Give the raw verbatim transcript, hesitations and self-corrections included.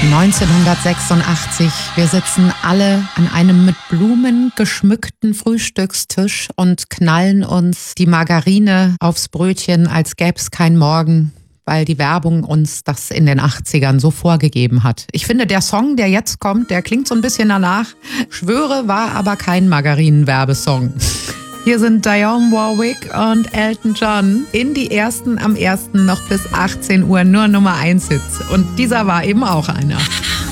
neunzehnhundertsechsundachtzig. Wir sitzen alle an einem mit Blumen geschmückten Frühstückstisch und knallen uns die Margarine aufs Brötchen, als gäb's kein Morgen, weil die Werbung uns das in den achtzigern so vorgegeben hat. Ich finde, der Song, der jetzt kommt, der klingt so ein bisschen danach. Schwöre, war aber kein Margarinen-Werbesong. Hier sind Dionne Warwick und Elton John in die ersten am ersten noch bis achtzehn Uhr nur Nummer eins Hits. Und dieser war eben auch einer.